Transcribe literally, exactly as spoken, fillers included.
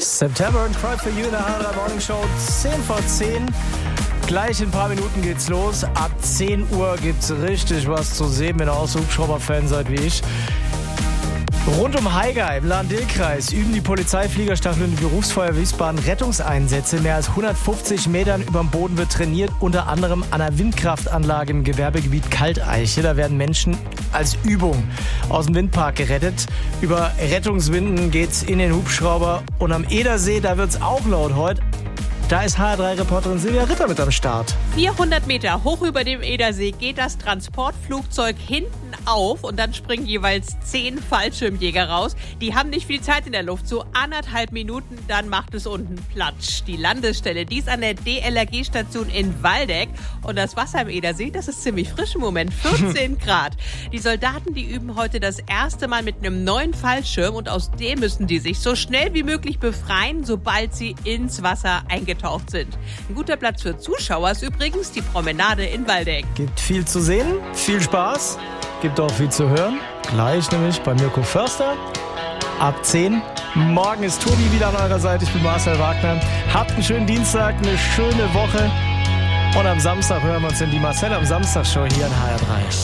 September and Cry for You in der H drei Morning Show, zehn vor zehn. Gleich in ein paar Minuten geht's los. Ab zehn Uhr gibt's richtig was zu sehen, wenn ihr auch so Hubschrauber-Fan seid wie ich. Rund um Haiger im Lahn-Dill-Kreis üben die Polizeifliegerstaffel und die Berufsfeuerwehr Wiesbaden Rettungseinsätze. Mehr als hundertfünfzig Metern über dem Boden wird trainiert, unter anderem an einer Windkraftanlage im Gewerbegebiet Kalteiche. Da werden Menschen als Übung aus dem Windpark gerettet. Über Rettungswinden geht's in den Hubschrauber. Und am Edersee, da wird's auch laut heute. Da ist H R drei Reporterin Silvia Ritter mit am Start. vierhundert Meter hoch über dem Edersee geht das Transportflugzeug hinten auf und dann springen jeweils zehn Fallschirmjäger raus. Die haben nicht viel Zeit in der Luft, so anderthalb Minuten, dann macht es unten Platsch. Die Landestelle, die ist an der D L R G-Station in Waldeck und das Wasser im Edersee, das ist ziemlich frisch im Moment, vierzehn Grad. Die Soldaten, die üben heute das erste Mal mit einem neuen Fallschirm und aus dem müssen die sich so schnell wie möglich befreien, sobald sie ins Wasser eingetaucht sind. Ein guter Platz für Zuschauer ist übrigens die Promenade in Waldeck. Gibt viel zu sehen, viel Spaß, gibt auch viel zu hören. Gleich nämlich bei Mirko Förster ab zehn. Morgen ist Tobi wieder an eurer Seite, ich bin Marcel Wagner. Habt einen schönen Dienstag, eine schöne Woche und am Samstag hören wir uns in die Marcel am Samstag Show hier in H R drei.